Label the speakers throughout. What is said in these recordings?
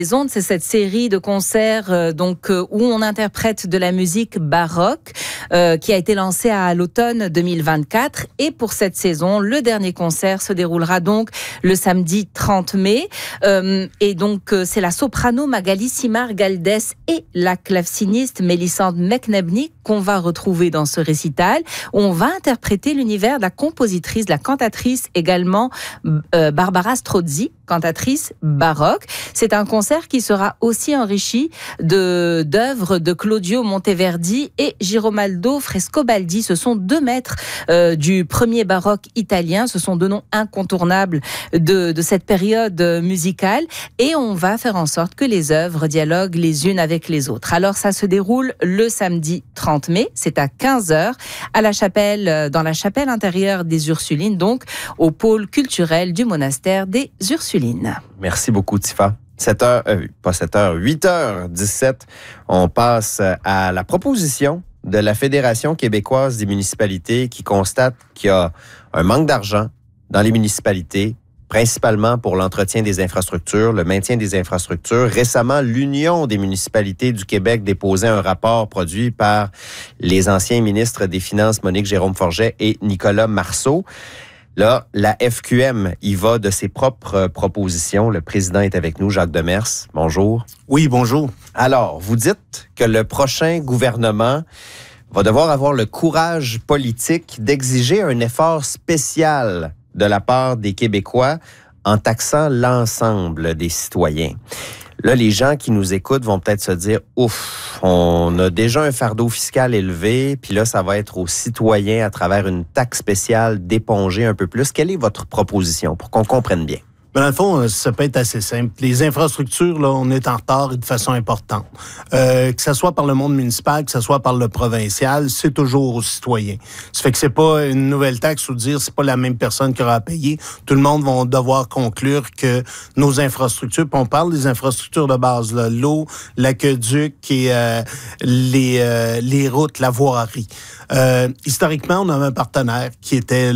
Speaker 1: Les ondes, c'est cette série de concerts où on interprète de la musique baroque qui a été lancée à l'automne 2024. Et pour cette saison, le dernier concert se déroulera donc le samedi 30 mai. C'est la soprano Magali Simard-Galdès et la claveciniste Mélissande Meknebni qu'on va retrouver dans ce récital. On va interpréter l'univers de la compositrice, de la cantatrice également, Barbara Strozzi, cantatrice baroque. C'est un concert qui sera aussi enrichi d'œuvres de Claudio Monteverdi et Giromaldo Frescobaldi. Ce sont deux maîtres du premier baroque italien. Ce sont deux noms incontournables de cette période musicale. Et on va faire en sorte que les œuvres dialoguent les unes avec les autres. Alors ça se déroule le samedi 30 mai. C'est à 15h à la chapelle, dans la chapelle intérieure des Ursulines, donc au pôle culturel du monastère des Ursulines.
Speaker 2: Merci beaucoup, Tifa. 8h17, on passe à la proposition de la Fédération québécoise des municipalités qui constate qu'il y a un manque d'argent dans les municipalités, principalement pour l'entretien des infrastructures, le maintien des infrastructures. Récemment, l'Union des municipalités du Québec déposait un rapport produit par les anciens ministres des Finances, Monique Jérôme-Forget et Nicolas Marceau. Là, la FQM y va de ses propres propositions. Le président est avec nous, Jacques Demers. Bonjour.
Speaker 3: Oui, bonjour.
Speaker 2: Alors, vous dites que le prochain gouvernement va devoir avoir le courage politique d'exiger un effort spécial de la part des Québécois en taxant l'ensemble des citoyens. Là, les gens qui nous écoutent vont peut-être se dire « Ouf, on a déjà un fardeau fiscal élevé, puis là, ça va être aux citoyens, à travers une taxe spéciale, d'éponger un peu plus. » Quelle est votre proposition pour qu'on comprenne bien?
Speaker 3: Mais dans le fond, ça peut être assez simple. Les infrastructures, là, on est en retard et de façon importante. Que ce soit par le monde municipal, que ce soit par le provincial, c'est toujours aux citoyens. Ça fait que c'est pas une nouvelle taxe ou dire c'est pas la même personne qui aura à payer. Tout le monde va devoir conclure que nos infrastructures, puis on parle des infrastructures de base, là, l'eau, l'aqueduc et les routes, la voirie. Historiquement, on avait un partenaire qui était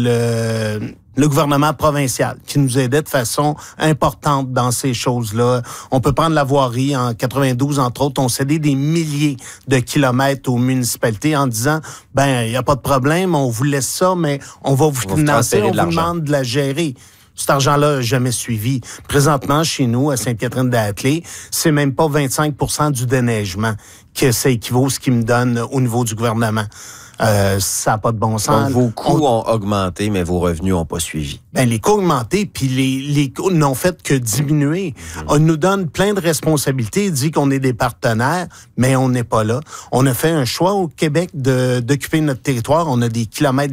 Speaker 3: le gouvernement provincial, qui nous aidait de façon importante dans ces choses-là. On peut prendre la voirie. En 92, entre autres, on cédait des milliers de kilomètres aux municipalités en disant, il n'y a pas de problème, on vous laisse ça, mais on va vous financer, on vous demande de la gérer. Cet argent-là n'a jamais suivi. Présentement, chez nous, à Sainte-Catherine-d'Athlée, c'est même pas 25% du déneigement que ça équivaut à ce qu'ils me donnent au niveau du gouvernement. Ça n'a pas de bon sens.
Speaker 2: Donc, vos coûts ont augmenté, mais vos revenus n'ont pas suivi.
Speaker 3: Les coûts ont augmenté, puis les coûts n'ont fait que diminuer. On nous donne plein de responsabilités, dit qu'on est des partenaires, mais on n'est pas là. On a fait un choix au Québec d'occuper notre territoire. On a des kilomètres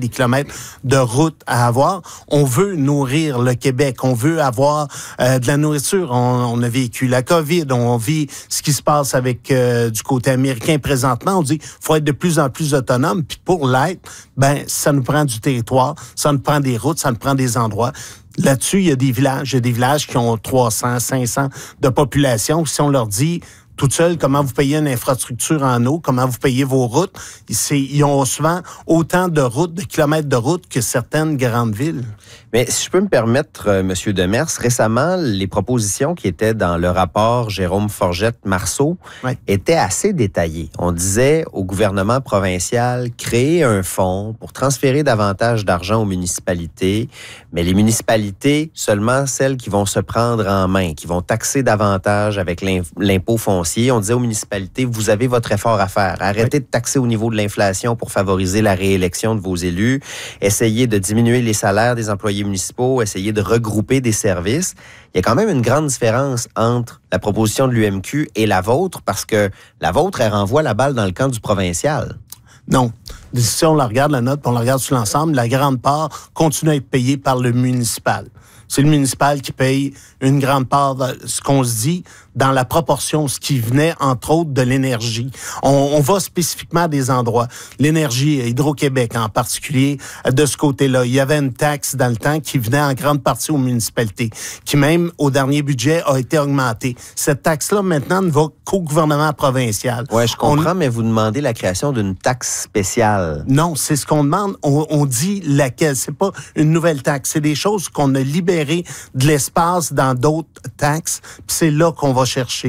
Speaker 3: de routes à avoir. On veut nourrir le Québec. On veut avoir de la nourriture. On a vécu la COVID. On vit ce qui se passe avec du côté américain présentement. On dit qu'il faut être de plus en plus autonome. Puis pour l'être, ça nous prend du territoire, ça nous prend des routes, ça nous prend des endroits. Là-dessus, il y a des villages qui ont 300, 500 de population. Si on leur dit toute seule comment vous payez une infrastructure en eau, comment vous payez vos routes, ils ont souvent autant de routes, de kilomètres de routes que certaines grandes villes.
Speaker 2: Mais si je peux me permettre, M. Demers, récemment, les propositions qui étaient dans le rapport Jérôme Forget-Marceau étaient assez détaillées. On disait au gouvernement provincial, créer un fonds pour transférer davantage d'argent aux municipalités, mais les municipalités, seulement celles qui vont se prendre en main, qui vont taxer davantage avec l'impôt foncier. On disait aux municipalités, vous avez votre effort à faire. Arrêtez de taxer au niveau de l'inflation pour favoriser la réélection de vos élus. Essayez de diminuer les salaires des employés municipaux, essayer de regrouper des services. Il y a quand même une grande différence entre la proposition de l'UMQ et la vôtre, parce que la vôtre, elle renvoie la balle dans le camp du provincial.
Speaker 3: Non. Si on la regarde, la note, puis on la regarde sur l'ensemble, la grande part continue à être payée par le municipal. C'est le municipal qui paye une grande part de ce qu'on se dit dans la proportion, ce qui venait, entre autres, de l'énergie. On va spécifiquement à des endroits. L'énergie, Hydro-Québec en particulier, de ce côté-là. Il y avait une taxe dans le temps qui venait en grande partie aux municipalités, qui même, au dernier budget, a été augmentée. Cette taxe-là, maintenant, ne va qu'au gouvernement provincial.
Speaker 2: Oui, je comprends, mais vous demandez la création d'une taxe spéciale.
Speaker 3: Non, c'est ce qu'on demande. On dit laquelle. C'est pas une nouvelle taxe. C'est des choses qu'on a libérées de l'espace dans d'autres taxes. Puis c'est là qu'on va chercher.